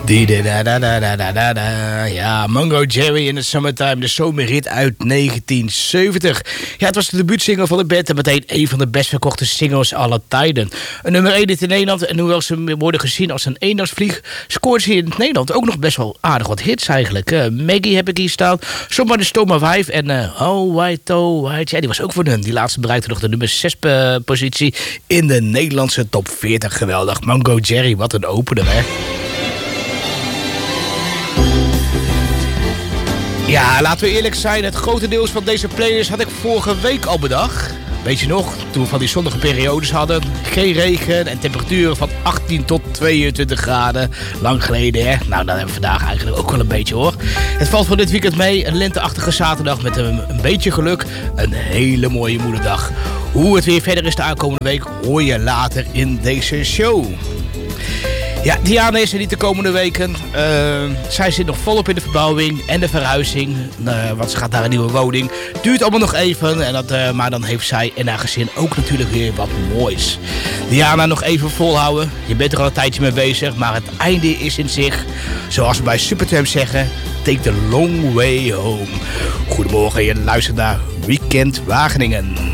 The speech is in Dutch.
Ja, Mango Jerry in the Summertime, de zomerhit uit 1970. Ja, het was de debuutsingle van de band en meteen een van de best verkochte singles aller tijden. Een nummer 1 in Nederland en hoewel ze worden gezien als een eendagsvlieg, scoort ze in Nederland ook nog best wel aardig wat hits eigenlijk. Maggie heb ik hier staan, Somebody Stole My Wife en Oh White. Ja, die was ook voor hun. Die laatste bereikte nog de nummer 6 positie in de Nederlandse top 40. Geweldig. Mango Jerry, wat een opener, hè. Ja, laten we eerlijk zijn. Het grotendeels van deze playlist had ik vorige week al bedacht. Weet je nog, toen we van die zonnige periodes hadden. Geen regen en temperaturen van 18 tot 22 graden. Lang geleden, hè? Nou, dat hebben we vandaag eigenlijk ook wel een beetje, hoor. Het valt voor dit weekend mee. Een lenteachtige zaterdag met een beetje geluk. Een hele mooie moederdag. Hoe het weer verder is de aankomende week hoor je later in deze show. Ja, Diana is er niet de komende weken. Zij zit nog volop in de verbouwing en de verhuizing. Want ze gaat naar een nieuwe woning. Duurt allemaal nog even. Maar dan heeft zij en haar gezin ook natuurlijk weer wat moois. Diana, nog even volhouden. Je bent er al een tijdje mee bezig. Maar het einde is in zich. Zoals we bij Supertramp zeggen. Take the long way home. Goedemorgen, je luistert naar Weekend Wageningen.